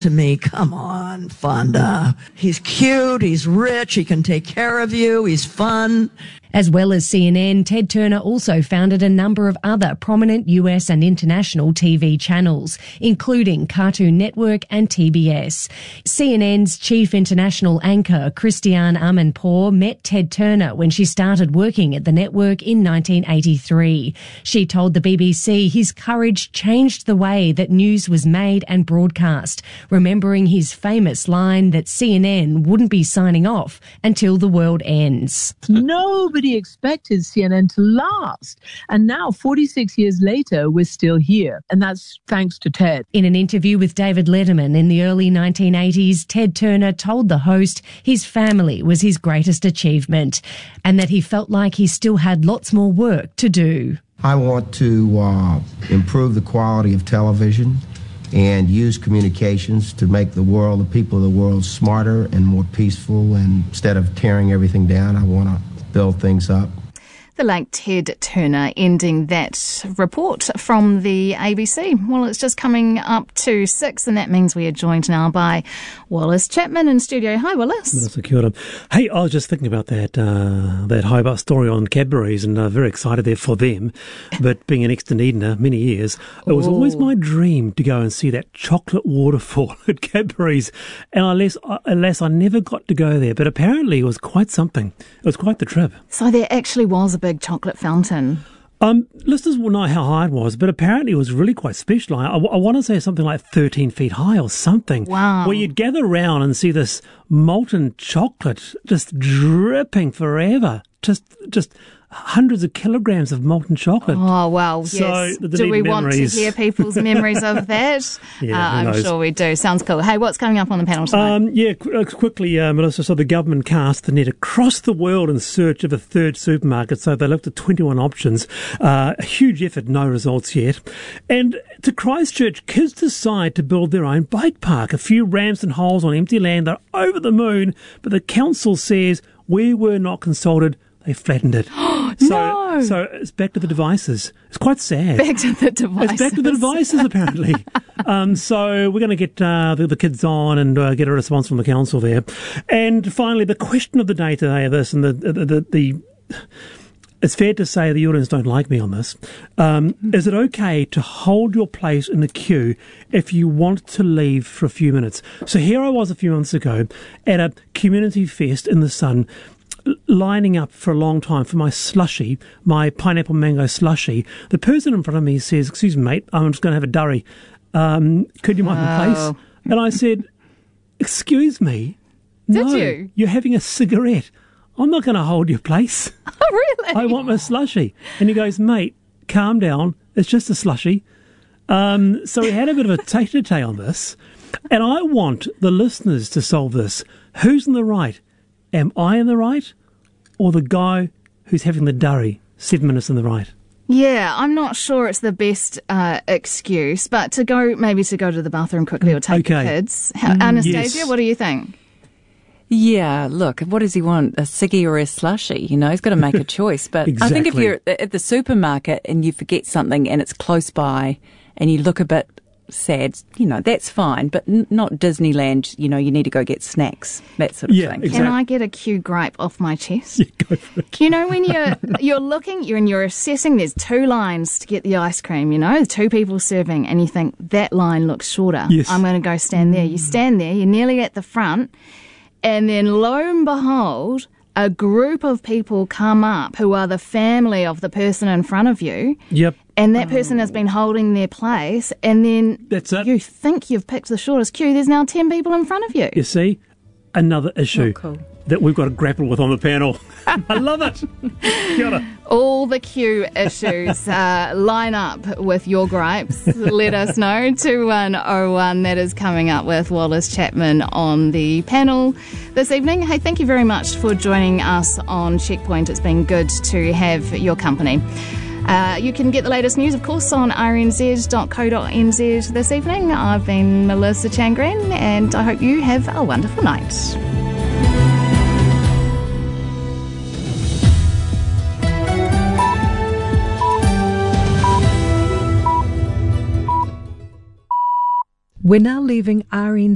to me. Come on, Fonda. He's cute, he's rich, he can take care of you, he's fun. As well as CNN, Ted Turner also founded a number of other prominent US and international TV channels, including Cartoon Network and TBS. CNN's chief international anchor, Christiane Amanpour, met Ted Turner when she started working at the network in 1983. She told the BBC his courage changed the way that news was made and broadcast, remembering his famous line that CNN wouldn't be signing off until the world ends. Nobody expected CNN to last. And now, 46 years later, we're still here. And that's thanks to Ted. In an interview with David Letterman in the early 1980s, Ted Turner told the host his family was his greatest achievement and that he felt like he still had lots more work to do. I want to improve the quality of television and use communications to make the world, the people of the world, smarter and more peaceful. And instead of tearing everything down, I want to build things up. The late Ted Turner ending that report from the ABC. Well, it's just coming up to 6, and that means we are joined now by Wallace Chapman in studio. Hi, Wallace. Kia ora. Hey, I was just thinking about that Hobart story on Cadbury's, and very excited there for them. But being an ex-Dunediner many years, it was always my dream to go and see that chocolate waterfall at Cadbury's. And alas, I never got to go there. But apparently it was quite something. It was quite the trip. So there actually was a big chocolate fountain. Listeners will know how high it was, but apparently it was really quite special. I want to say something like 13 feet high or something. Wow. Where you'd gather around and see this molten chocolate just dripping forever. Just hundreds of kilograms of molten chocolate. Oh, wow. So yes. Do we want to hear people's memories of that? I'm sure we do. Sounds cool. Hey, what's coming up on the panel tonight? Quickly, Melissa. So the government cast the net across the world in search of a third supermarket. So they looked at 21 options. A huge effort, no results yet. And to Christchurch, kids decide to build their own bike park. A few ramps and holes on empty land. They're over the moon, but the council says we were not consulted. They flattened it. No. So it's back to the devices. It's quite sad. Back to the devices. It's back to the devices, apparently. So we're going to get the kids on and get a response from the council there. And finally, the question of the day today of this, and the it's fair to say the audience don't like me on this. Is it okay to hold your place in the queue if you want to leave for a few minutes? So here I was a few months ago at a community fest in the sun, lining up for a long time for my slushy, my pineapple mango slushy. The person in front of me says, "Excuse me, mate, I'm just going to have a durry. Could you mind my place?" And I said, "Excuse me? Did No, you? You're having a cigarette. I'm not going to hold your place. Oh, really? I want my slushy." And he goes, "Mate, calm down. It's just a slushy." So we had a bit of a tete-a-tete on this. And I want the listeners to solve this. Who's in the right? Am I in the right, or the guy who's having the durry 7 minutes in the right? Yeah, I'm not sure it's the best excuse, but to go to the bathroom quickly or take the kids. Anastasia, yes. What do you think? Yeah, look, what does he want? A ciggy or a slushy? You know, he's got to make a choice. But I think if you're at the supermarket and you forget something and it's close by and you look a bit sad, you know, that's fine, but not Disneyland. You know, you need to go get snacks, that sort of thing. Exactly. Can I get a cue gripe off my chest? Yeah, go for it. You know, when you're assessing, there's 2 lines to get the ice cream, you know, 2 people serving, and you think that line looks shorter. Yes. I'm going to go stand there. You stand there, you're nearly at the front, and then lo and behold, a group of people come up who are the family of the person in front of you. Yep. And that person has been holding their place, and then That's it. you think you've picked the shortest queue. There's now 10 people in front of you. You see, another issue cool. that we've got to grapple with on the panel. I love it. Kia ora. All the queue issues line up with your gripes. Let us know. 2101, that is coming up with Wallace Chapman on the panel this evening. Hey, thank you very much for joining us on Checkpoint. It's been good to have your company. You can get the latest news, of course, on rnz.co.nz this evening. I've been Melissa Changren, and I hope you have a wonderful night. We're now leaving RNZ.